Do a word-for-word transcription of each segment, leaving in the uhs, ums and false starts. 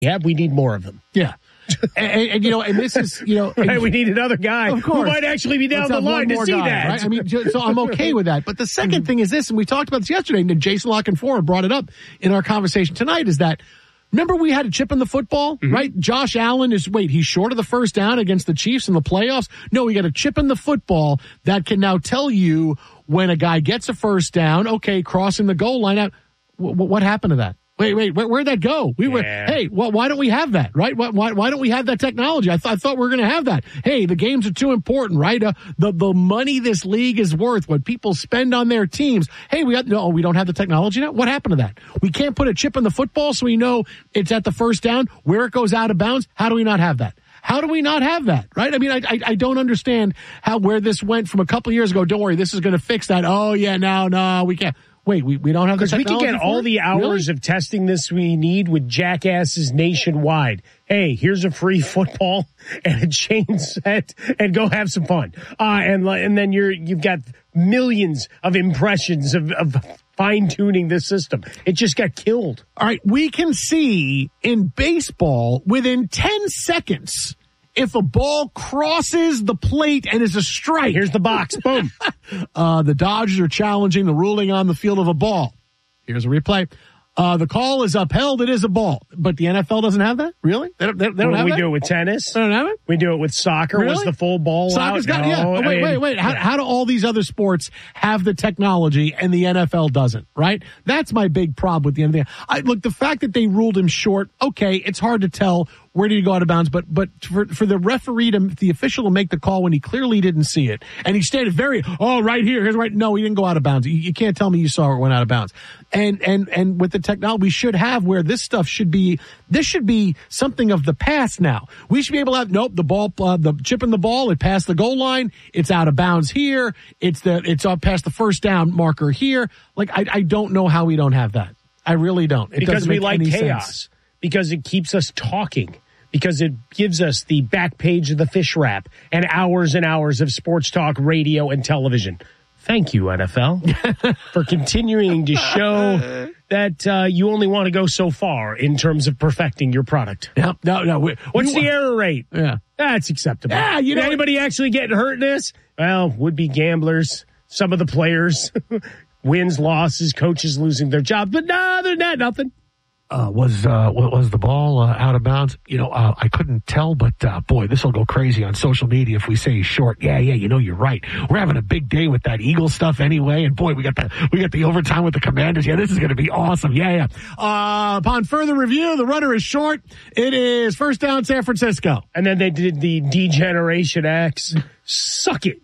Yeah, we need more of them. Yeah. and, and, you know, and this is, you know. Right, we need another guy of course. who might actually be down Let's the line to see guy, that. Right? I mean, so I'm okay with that. But the second thing is this, and we talked about this yesterday, and Jason Lockenfora brought it up in our conversation tonight, is that, remember we had a chip in the football, mm-hmm. right? Josh Allen is, wait, he's short of the first down against the Chiefs in the playoffs? No, we got a chip in the football that can now tell you when a guy gets a first down, okay, crossing the goal line out. W- what happened to that? Wait, wait, where, where'd that go? We yeah. were, hey, well, why don't we have that, right? Why, why, why don't we have that technology? I, th- I thought we were going to have that. Hey, the games are too important, right? Uh, the, the money this league is worth, what people spend on their teams. Hey, we got, no, we don't have the technology now? What happened to that? We can't put a chip in the football so we know it's at the first down, where it goes out of bounds. How do we not have that? How do we not have that, right? I mean, I I, I don't understand how, where this went from a couple years ago. Don't worry, this is going to fix that. Oh, yeah, no, no, we can't. Wait, we, we don't have the technology? Because we can get all the hours really? of testing this we need with jackasses nationwide. Hey, here's a free football and a chain set, and go have some fun. Uh, and and then you're you've got millions of impressions of, of fine tuning this system. It just got killed. All right, we can see in baseball within ten seconds if a ball crosses the plate and is a strike. Here's the box. Boom. uh, the Dodgers are challenging the ruling on the field of a ball. Here's a replay. Uh, the call is upheld. It is a ball. But the N F L doesn't have that? Really? They don't, they, they don't well, have we that? do it with tennis. They don't have it? We do it with soccer. Really? Was the full ball Soccer's out? got, yeah. No, Oh, wait, I mean, wait, wait. How, yeah. how do all these other sports have the technology and the N F L doesn't, right? That's my big problem with the N F L. I, look, the fact that they ruled him short, okay, it's hard to tell where did he go out of bounds, but but for, for the referee to, the official to make the call when he clearly didn't see it, and he stated very, oh, right here, here's right. No, he didn't go out of bounds. You, you can't tell me you saw it went out of bounds. And and and with the technology we should have, where this stuff should be, this should be something of the past now. We should be able to have, nope, the ball, uh, the chip in the ball, it passed the goal line, it's out of bounds here, it's the it's up past the first down marker here. Like I I don't know how we don't have that. I really don't. It because we like chaos. Sense. Because it keeps us talking. Because it gives us the back page of the fish wrap and hours and hours of sports talk, radio, and television. Thank you, N F L, for continuing to show that uh, you only want to go so far in terms of perfecting your product. No, no, no. We, What's we, the error rate? Yeah. That's acceptable. Yeah, you know, anybody actually getting hurt in this? Well, would-be gamblers, some of the players, wins, losses, coaches losing their jobs. But no, other than that, nothing. Uh, was uh, was the ball uh, out of bounds? You know, uh, I couldn't tell, but uh, boy, this will go crazy on social media if we say he's short. Yeah, yeah, you know, you're right. We're having a big day with that Eagle stuff anyway, and boy, we got the we got the overtime with the Commanders. Yeah, this is going to be awesome. Yeah, yeah. Uh, upon further review, the runner is short. It is first down, San Francisco. And then they did the Degeneration X. Suck it.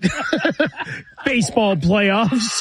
Baseball playoffs.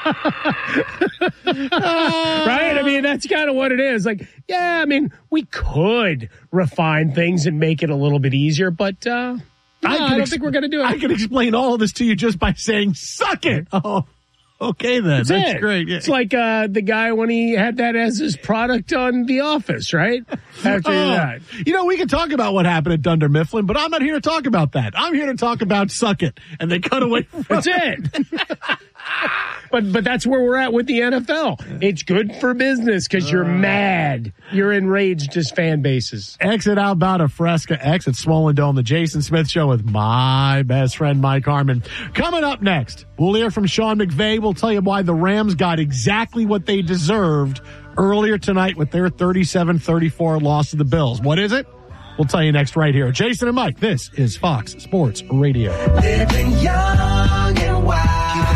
Right? I mean, that's kind of what it is. Like, yeah, I mean, we could refine things and make it a little bit easier, but uh, no, I, I don't ex- think we're going to do it. I can explain all of this to you just by saying, suck it. Oh, okay then. That's, that's it. great. Yeah. It's like uh, the guy when he had that as his product on The Office, right? After oh, that. You know, we can talk about what happened at Dunder Mifflin, but I'm not here to talk about that. I'm here to talk about suck it. And they cut away from That's it. But but that's where we're at with the N F L. It's good for business because you're mad. You're enraged as fan bases. Exit outbound of Fresca, exit Swollen Dome, the Jason Smith Show with my best friend, Mike Harmon. Coming up next, we'll hear from Sean McVay. We'll tell you why the Rams got exactly what they deserved earlier tonight with their thirty-seven thirty-four loss to the Bills. What is it? We'll tell you next right here. Jason and Mike, this is Fox Sports Radio. Living young and wild.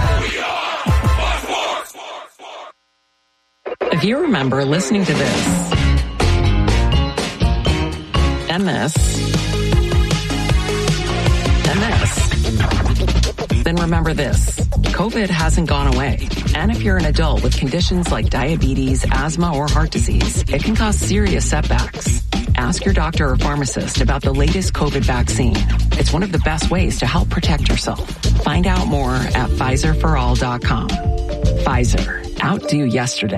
If you remember listening to this and this and this, then remember this. COVID hasn't gone away. And if you're an adult with conditions like diabetes, asthma, or heart disease, it can cause serious setbacks. Ask your doctor or pharmacist about the latest COVID vaccine. It's one of the best ways to help protect yourself. Find out more at Pfizer for all dot com. Pfizer. Outdo yesterday.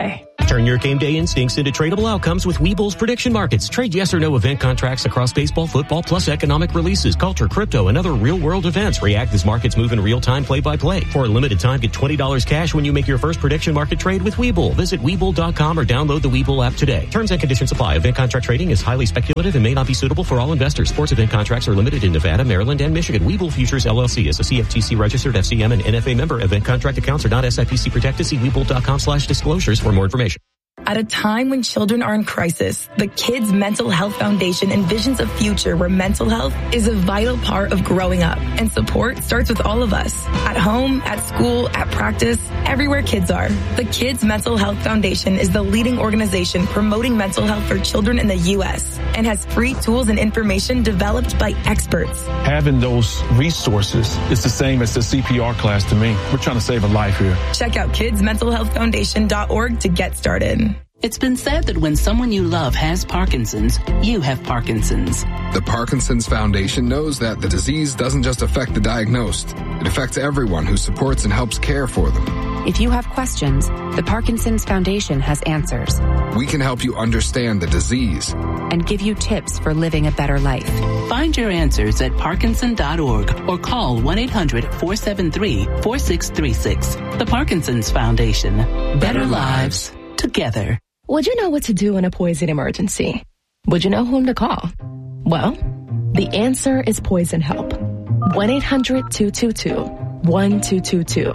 Turn your game day instincts into tradable outcomes with Webull's prediction markets. Trade yes or no event contracts across baseball, football, plus economic releases, culture, crypto, and other real-world events. React as markets move in real time, play-by-play. For a limited time, get twenty dollars cash when you make your first prediction market trade with Webull. Visit Webull dot com or download the Webull app today. Terms and conditions apply. Event contract trading is highly speculative and may not be suitable for all investors. Sports event contracts are limited in Nevada, Maryland, and Michigan. Webull Futures L L C is a C F T C registered F C M and N F A member. Event contract accounts are not S I P C protected. See Webull dot com slash disclosures for more information. At a time when children are in crisis, the Kids Mental Health Foundation envisions a future where mental health is a vital part of growing up, and support starts with all of us. At home, at school, at practice, everywhere kids are. The Kids Mental Health Foundation is the leading organization promoting mental health for children in the U S and has free tools and information developed by experts. Having those resources is the same as the C P R class to me. We're trying to save a life here. Check out kids mental health foundation dot org to get started. It's been said that when someone you love has Parkinson's, you have Parkinson's. The Parkinson's Foundation knows that the disease doesn't just affect the diagnosed. It affects everyone who supports and helps care for them. If you have questions, the Parkinson's Foundation has answers. We can help you understand the disease and give you tips for living a better life. Find your answers at parkinson dot org or call one eight hundred four seven three four six three six. The Parkinson's Foundation. Better lives together. Would you know what to do in a poison emergency? Would you know whom to call? Well, the answer is Poison Help. one eight hundred two two two one two two two.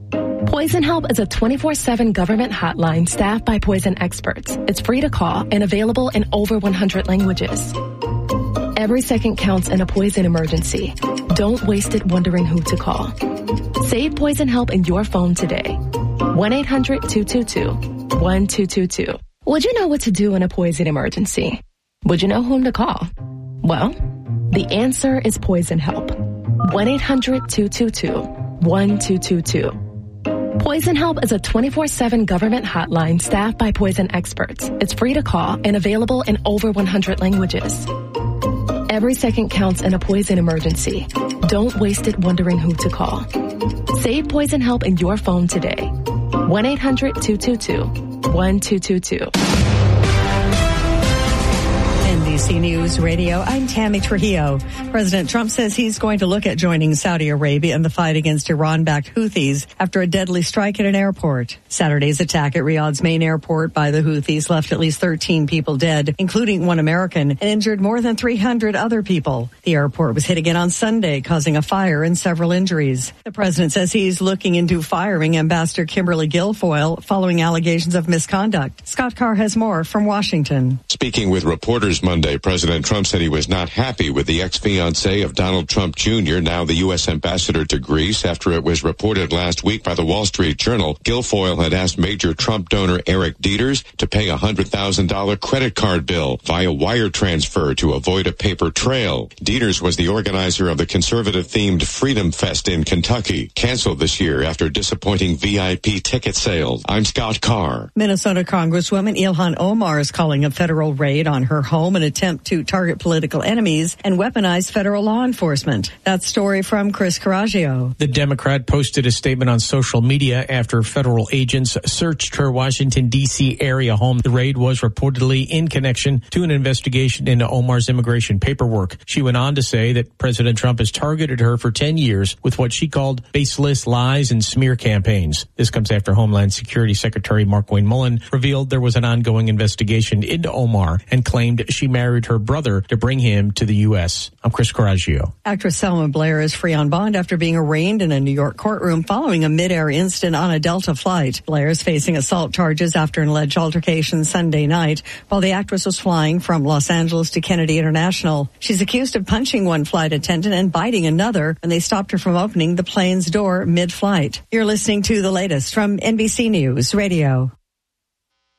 Poison Help is a twenty-four seven government hotline staffed by poison experts. It's free to call and available in over one hundred languages. Every second counts in a poison emergency. Don't waste it wondering who to call. Save Poison Help in your phone today. one eight hundred two two two one two two two. Would you know what to do in a poison emergency? Would you know whom to call? Well, the answer is Poison Help. one eight hundred two two two one two two two. Poison Help is a twenty-four seven government hotline staffed by poison experts. It's free to call and available in over one hundred languages. Every second counts in a poison emergency. Don't waste it wondering who to call. Save Poison Help in your phone today. one eight hundred two two two one two two two. N B C News Radio, I'm Tammy Trujillo. President Trump says he's going to look at joining Saudi Arabia in the fight against Iran-backed Houthis after a deadly strike at an airport. Saturday's attack at Riyadh's main airport by the Houthis left at least thirteen people dead, including one American, and injured more than three hundred other people. The airport was hit again on Sunday, causing a fire and several injuries. The president says he's looking into firing Ambassador Kimberly Guilfoyle following allegations of misconduct. Scott Carr has more from Washington. Speaking with reporters Monday, President Trump said he was not happy with the ex-fiancée of Donald Trump Junior, now the U S ambassador to Greece, after it was reported last week by the Wall Street Journal Guilfoyle had asked major Trump donor Eric Dieters to pay a one hundred thousand dollars credit card bill via wire transfer to avoid a paper trail. Dieters was the organizer of the conservative-themed Freedom Fest in Kentucky, canceled this year after disappointing V I P ticket sales. I'm Scott Carr. Minnesota Congresswoman Ilhan Omar is calling a federal raid on her home an attempt to target political enemies and weaponize federal law enforcement. That story from Chris Coraggio. The Democrat posted a statement on social media after federal agents searched her Washington, D C area home. The raid was reportedly in connection to an investigation into Omar's immigration paperwork. She went on to say that President Trump has targeted her for ten years with what she called baseless lies and smear campaigns. This comes after Homeland Security Secretary Markwayne Mullin revealed there was an ongoing investigation into Omar and claimed she married her brother to bring him to the U S. I'm Chris Coraggio. Actress Selma Blair is free on bond after being arraigned in a New York courtroom following a mid-air incident on a Delta flight. Blair is facing assault charges after an alleged altercation Sunday night while the actress was flying from Los Angeles to Kennedy International. She's accused of punching one flight attendant and biting another when they stopped her from opening the plane's door mid-flight. You're listening to the latest from N B C News Radio.